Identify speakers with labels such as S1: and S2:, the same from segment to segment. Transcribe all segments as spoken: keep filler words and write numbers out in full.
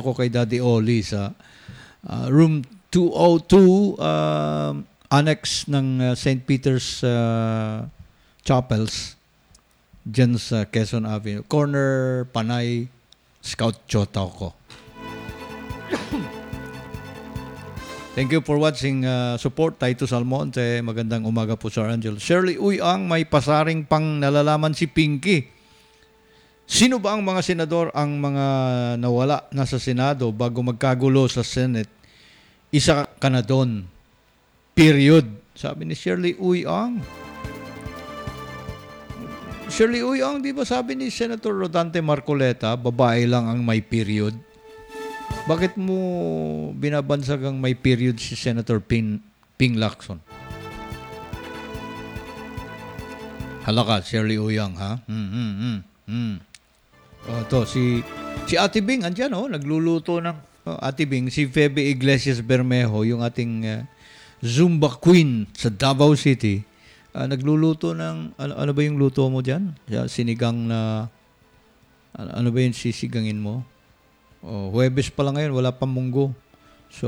S1: ko kay Daddy Oli sa uh, room two oh two, uh, annex ng uh, Saint Peter's uh, Chapels, dyan sa Quezon Avenue. Corner, Panay, Scout Chota ko. Thank you for watching. Uh, support Titus Almonte. Magandang umaga po, Sir Angel. Shirley Uyang, may pasaring pang nalalaman si Pinky. Sino ba ang mga senador ang mga nawala na sa Senado bago magkagulo sa Senate? Isa ka na doon. Period. Sabi ni Shirley Uyang. Shirley Uyang, di ba sabi ni Senator Rodante Marcoleta, babae lang ang may period? Bakit mo binabansagang may period si Senator Ping, Ping Lacson? Halaka, Shirley Uyang, ha? Hmm, hmm, hmm, hmm. Oh, to, si, si Ate Bing, andyan, oh, nagluluto ng oh, Ate Bing, si Febe Iglesias Bermejo, yung ating uh, Zumba Queen sa Davao City, uh, nagluluto ng, ano, ano ba yung luto mo dyan? Sinigang na, ano, ano ba yung sisigangin mo? Oh, Huwebes pa lang ngayon, wala pang munggo. So,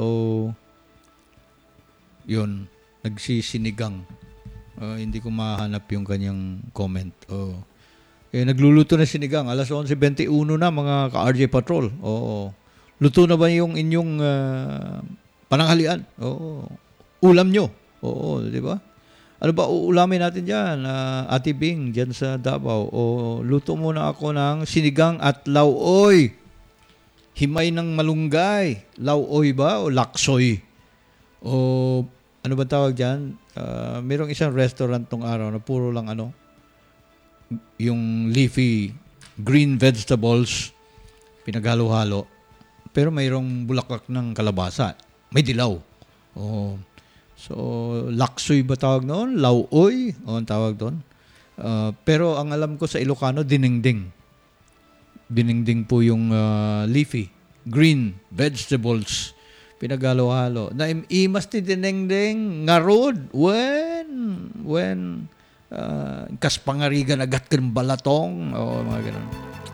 S1: yun, nagsisinigang. Uh, hindi ko mahanap yung kanyang comment. Oh. Eh, nagluluto na sinigang. alas onse twenty-one na, mga ka-R J Patrol. Oo. Luto na ba yung inyong uh, pananghalian? Oo. Ulam nyo? Oo, di ba? Ano ba uulamin natin dyan? Uh, Ate Bing, dyan sa Davao. O, luto muna ako ng sinigang at lauoy. Himay ng malunggay. Lauoy ba? O laksoy? O ano ba tawag dyan? Uh, mayroong isang restaurant tong araw na puro lang ano, yung leafy green vegetables, pinaghalo-halo. Pero mayroong bulaklak ng kalabasa. May dilaw. O, so, laksoy ba tawag noon? Lauoy? O ang tawag doon. Uh, pero ang alam ko sa Ilocano, dinengdeng. Dinengdeng po yung uh, leafy, green vegetables, pinaghalo-halo. Na imas ti dinengdeng, ngarod, when, when, uh, kaspangarigan agat kan balatong, o mga ganun.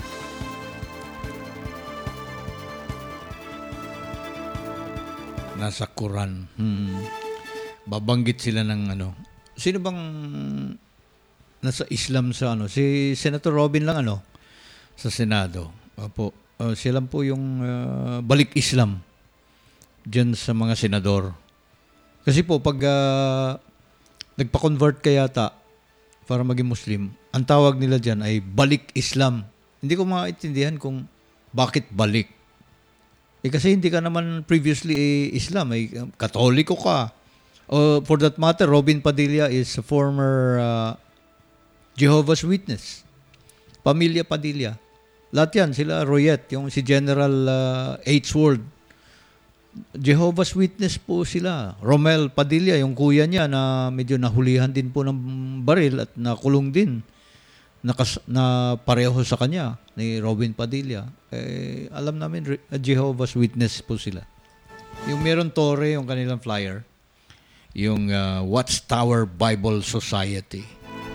S1: Nasa Quran. Hmm. Babanggit sila ng ano. Sino bang nasa Islam sa ano? Si Senator Robin lang ano? Sa Senado. Opo. Uh, sila po yung uh, balik Islam dyan sa mga senador. Kasi po, pag uh, nagpa-convert ka yata para maging Muslim, ang tawag nila dyan ay balik Islam. Hindi ko maintindihan kung bakit balik. Eh kasi hindi ka naman previously eh, Islam. Eh, Katoliko ka. Uh, for that matter, Robin Padilla is a former uh, Jehovah's Witness. Pamilya Padilla. Lahat yan, sila Royet, yung si General uh, H. Ward. Jehovah's Witness po sila. Romel Padilla, yung kuya niya na medyo nahulihan din po ng baril at nakulong din. Nakas, na pareho sa kanya, ni Robin Padilla. Eh, alam namin, Jehovah's Witness po sila. Yung meron tore, yung kanilang flyer, yung uh, Watchtower Bible Society.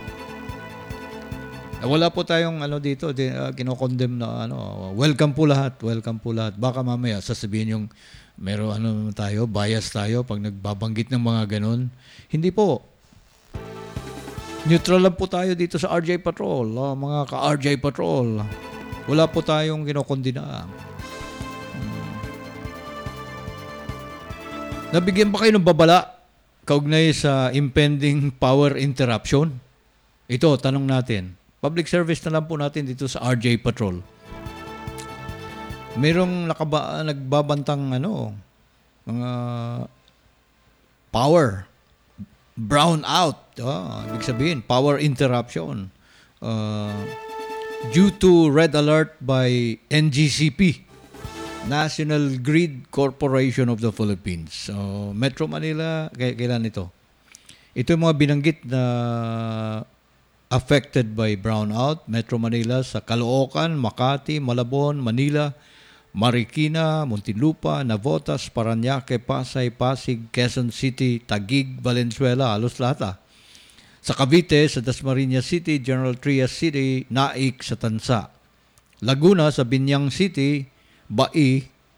S1: Wala po tayong ano dito, di, uh, kinokondemn na ano, welcome po lahat, welcome po lahat. Baka mamaya sasabihin yung meron ano tayo, bias tayo pag nagbabanggit ng mga ganun. Hindi po. Neutral lang po tayo dito sa R J Patrol, uh, mga ka-R J Patrol. Wala po tayong kinokondina. Hmm. Nabigyan ba kayo ng babala kaugnay sa impending power interruption? Ito, tanong natin. Public service na lang po natin dito sa R J Patrol. Merong nakaba, nagbabantang ano, mga power brown out. Oh, ibig sabihin, power interruption. Uh, due to red alert by N G C P, National Grid Corporation of the Philippines. So, Metro Manila, kailan ito? Ito yung mga binanggit na affected by brownout. Metro Manila sa Caloocan, Makati, Malabon, Manila, Marikina, Muntinlupa, Navotas, Parañaque, Pasay, Pasig, Quezon City, Taguig, Valenzuela, halos lahat ah. Sa Cavite, sa Dasmariñas City, General Trias City, Naik sa Tansa. Laguna, sa Binyang City, Bai,